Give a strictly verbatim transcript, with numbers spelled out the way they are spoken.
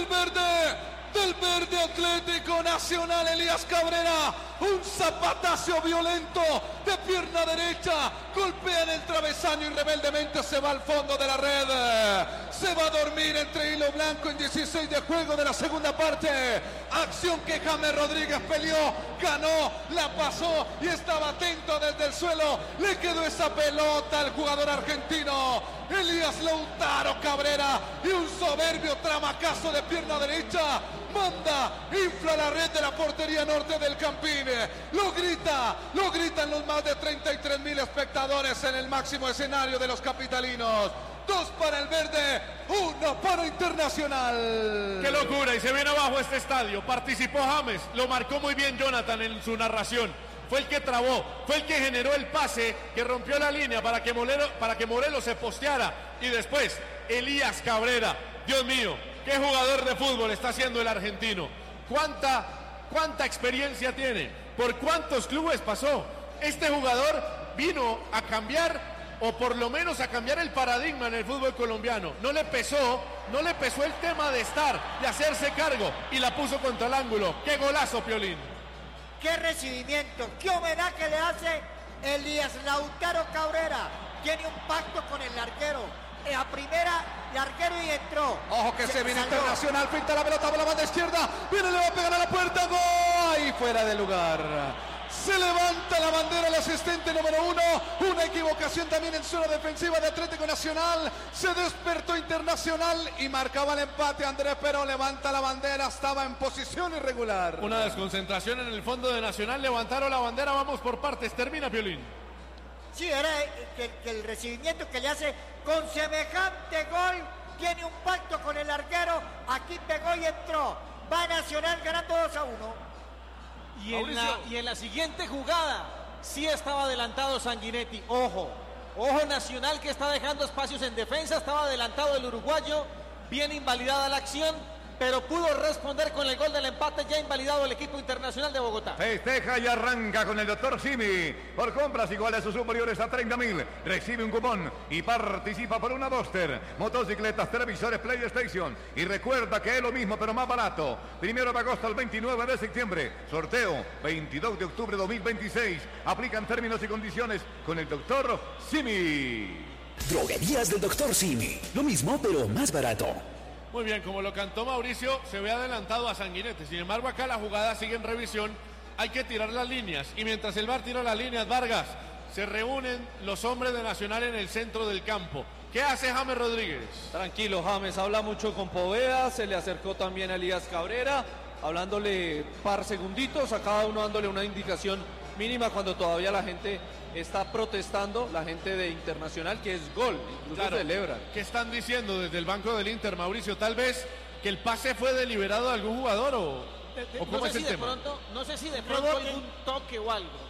verde, del verde Atlético Nacional, Elías Cabrera. Un zapatazo violento de pierna derecha, golpea en el travesaño y rebeldemente se va al fondo de la red. Se va a dormir entre hilo blanco en dieciséis de juego de la segunda parte. Acción que James Rodríguez peleó, ganó, la pasó y estaba atento desde el suelo. Le quedó esa pelota al jugador argentino Elías Lautaro Cabrera y un soberbio tramacazo de pierna derecha manda, infla la red de la portería norte del Campín. Lo grita, lo gritan los más de treinta y tres mil espectadores en el máximo escenario de los capitalinos. Dos para el verde, uno para Internacional. ¡Qué locura! Y se viene abajo este estadio. Participó James, lo marcó muy bien Jonathan en su narración. Fue el que trabó, fue el que generó el pase que rompió la línea para que Morelos, para que Morelos se posteara. Y después, Elías Cabrera. Dios mío, qué jugador de fútbol está haciendo el argentino. ¿Cuánta, cuánta experiencia tiene? ¿Por cuántos clubes pasó? Este jugador vino a cambiar, o por lo menos a cambiar el paradigma en el fútbol colombiano. No le pesó, no le pesó el tema de estar, de hacerse cargo, y la puso contra el ángulo. ¡Qué golazo, Piolín! ¡Qué recibimiento! ¡Qué homenaje le hace Elías Lautaro Cabrera! Tiene un pacto con el larguero. A primera, larguero y entró. Ojo que se, se viene salvó. Internacional, pinta la pelota por la banda izquierda. Viene, le va a pegar a la puerta. ¡Gol! Ahí fuera de lugar. Se levanta la bandera el asistente número uno. Una equivocación también en zona defensiva de Atlético Nacional. Se despertó Internacional y marcaba el empate. Andrés Pero levanta la bandera. Estaba en posición irregular. Una desconcentración en el fondo de Nacional. Levantaron la bandera. Vamos por partes. Termina, Piolín. Sí, era que, que el recibimiento que le hace con semejante gol. Tiene un pacto con el larguero. Aquí pegó y entró. Va Nacional ganando dos a uno. Y en, la, y en la siguiente jugada sí estaba adelantado Sanguinetti. Ojo, ojo Nacional que está dejando espacios en defensa. Estaba adelantado el uruguayo. Bien invalidada la acción, pero pudo responder con el gol del empate, ya invalidado el equipo Internacional de Bogotá. Festeja y arranca con el doctor Simi. Por compras iguales o superiores a treinta mil, recibe un cupón y participa por una Duster, motocicletas, televisores, PlayStation. Y recuerda que es lo mismo pero más barato. Primero de agosto al veintinueve de septiembre. Sorteo veintidós de octubre de dos mil veintiséis. Aplican términos y condiciones con el doctor Simi. Droguerías del doctor Simi. Lo mismo pero más barato. Muy bien, como lo cantó Mauricio, se ve adelantado a Sanguinetti. Sin embargo, acá la jugada sigue en revisión. Hay que tirar las líneas. Y mientras el V A R tira las líneas, Vargas, se reúnen los hombres de Nacional en el centro del campo. ¿Qué hace James Rodríguez? Tranquilo, James. Habla mucho con Poveda. Se le acercó también a Elías Cabrera, hablándole par segunditos, a cada uno dándole una indicación mínima cuando todavía la gente está protestando, la gente de Internacional, que es gol, incluso Claro. celebran. ¿Qué están diciendo desde el banco del Inter, Mauricio? Tal vez que el pase fue deliberado de algún jugador o, De- de- ¿o cómo no sé es si el de tema. pronto, no sé si de pronto Rebote. algún toque o algo.